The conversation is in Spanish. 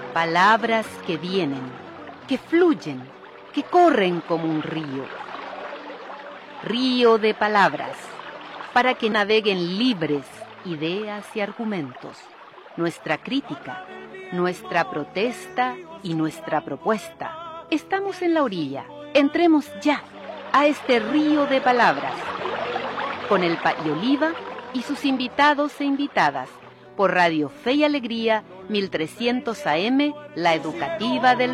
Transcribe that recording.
Palabras que vienen, que fluyen, que corren como un río. Río de palabras, para que naveguen libres ideas y argumentos, nuestra crítica, nuestra protesta y nuestra propuesta. Estamos en la orilla, entremos ya a este río de palabras, con el Pay Oliva y sus invitados e invitadas, por Radio Fe y Alegría, 1300 AM, la educativa del